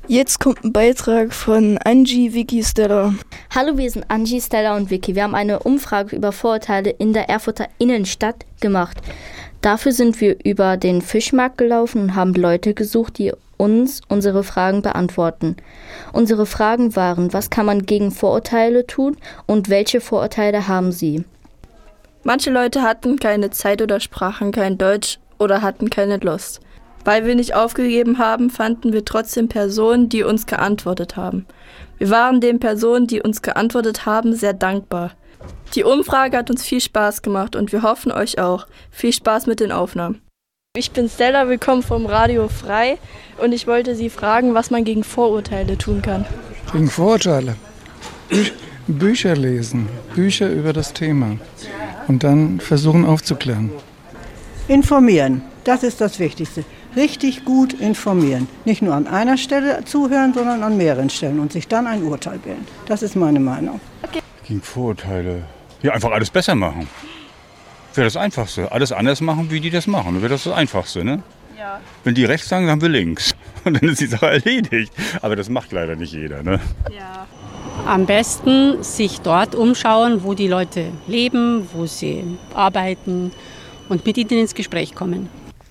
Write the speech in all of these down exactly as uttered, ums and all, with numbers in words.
Jetzt kommt ein Beitrag von Angie, Vicky, Stella. Hallo, wir sind Angie, Stella und Vicky. Wir haben eine Umfrage über Vorurteile in der Erfurter Innenstadt gemacht. Dafür sind wir über den Fischmarkt gelaufen und haben Leute gesucht, die uns unsere Fragen beantworten. Unsere Fragen waren: Was kann man gegen Vorurteile tun und welche Vorurteile haben sie? Manche Leute hatten keine Zeit oder sprachen kein Deutsch oder hatten keine Lust. Weil wir nicht aufgegeben haben, fanden wir trotzdem Personen, die uns geantwortet haben. Wir waren den Personen, die uns geantwortet haben, sehr dankbar. Die Umfrage hat uns viel Spaß gemacht und wir hoffen euch auch. Viel Spaß mit den Aufnahmen. Ich bin Stella, willkommen vom Radio Frei und ich wollte Sie fragen, was man gegen Vorurteile tun kann. Gegen Vorurteile? Bü- Bücher lesen, Bücher über das Thema und dann versuchen aufzuklären. Informieren, das ist das Wichtigste. Richtig gut informieren. Nicht nur an einer Stelle zuhören, sondern an mehreren Stellen und sich dann ein Urteil bilden. Das ist meine Meinung. Okay. Gegen Vorurteile. Ja, einfach alles besser machen. Wäre das Einfachste. Alles anders machen, wie die das machen. Wäre das das Einfachste, ne? Ja. Wenn die rechts sagen, dann haben wir links. Und dann ist die Sache erledigt. Aber das macht leider nicht jeder, ne? Ja. Am besten sich dort umschauen, wo die Leute leben, wo sie arbeiten und mit ihnen ins Gespräch kommen.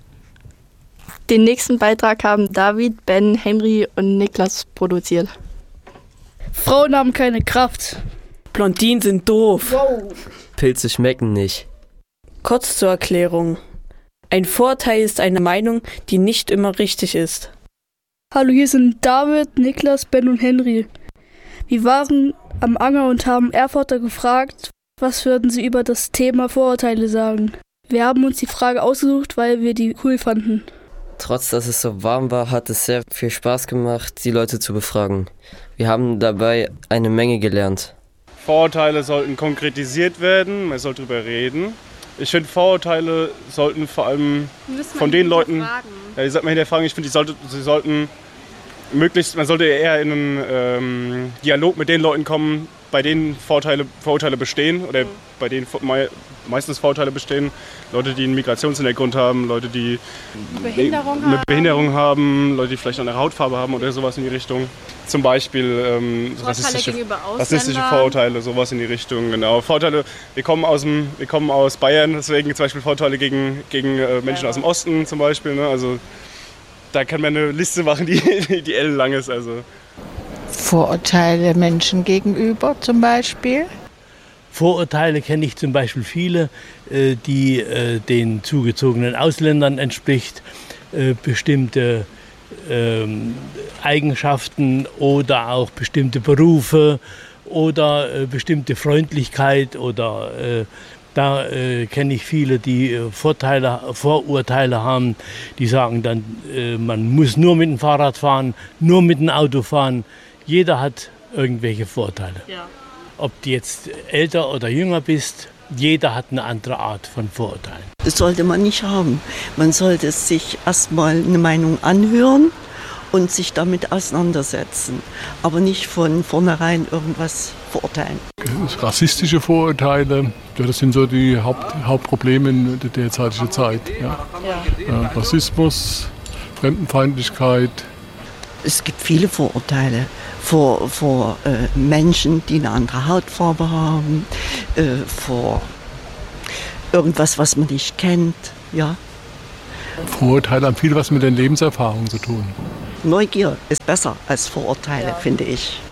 Den nächsten Beitrag haben David, Ben, Henry und Niklas produziert. Frauen haben keine Kraft. Blondinen sind doof. Wow. Pilze schmecken nicht. Kurz zur Erklärung. Ein Vorurteil ist eine Meinung, die nicht immer richtig ist. Hallo, hier sind David, Niklas, Ben und Henry. Wir waren am Anger und haben Erfurter gefragt, was würden sie über das Thema Vorurteile sagen. Wir haben uns die Frage ausgesucht, weil wir die cool fanden. Trotz dass es so warm war, hat es sehr viel Spaß gemacht, die Leute zu befragen. Wir haben dabei eine Menge gelernt. Vorurteile sollten konkretisiert werden, man soll drüber reden. Ich finde, Vorurteile sollten vor allem von den Leuten, ja, die sollte man hinterfragen. Ich finde, die sollte, sie sollten möglichst, man sollte eher in einen ähm, Dialog mit den Leuten kommen, bei denen Vorurteile, Vorurteile bestehen oder mhm. bei denen me- meistens Vorurteile bestehen. Leute, die einen Migrationshintergrund haben, Leute, die Behinderung eine haben. Behinderung haben, Leute, die vielleicht eine Hautfarbe haben oder sowas in die Richtung. Zum Beispiel ähm, rassistische, rassistische Vorurteile, sowas in die Richtung. Genau. Vorurteile, wir kommen aus, dem, wir kommen aus Bayern, deswegen zum Beispiel Vorurteile gegen, gegen äh, Menschen ja. aus dem Osten zum Beispiel. Ne? Also, da kann man eine Liste machen, die, die ellenlang ist. Also. Vorurteile Menschen gegenüber zum Beispiel. Vorurteile kenne ich zum Beispiel viele, die den zugezogenen Ausländern entspricht, bestimmte Eigenschaften oder auch bestimmte Berufe oder bestimmte Freundlichkeit oder da äh, kenne ich viele, die äh, Vorteile, Vorurteile haben, die sagen dann, äh, man muss nur mit dem Fahrrad fahren, nur mit dem Auto fahren. Jeder hat irgendwelche Vorteile. Ja. Ob du jetzt älter oder jünger bist, jeder hat eine andere Art von Vorurteilen. Das sollte man nicht haben. Man sollte sich erstmal eine Meinung anhören und sich damit auseinandersetzen, aber nicht von vornherein irgendwas verurteilen. Rassistische Vorurteile, das sind so die Haupt, Hauptprobleme in der derzeitigen Zeit. Ja. Ja. Äh, Rassismus, Fremdenfeindlichkeit. Es gibt viele Vorurteile vor, vor äh, Menschen, die eine andere Hautfarbe haben, äh, vor irgendwas, was man nicht kennt. Ja. Vorurteile haben viel was mit den Lebenserfahrungen zu tun. Neugier ist besser als Vorurteile, ja. finde ich.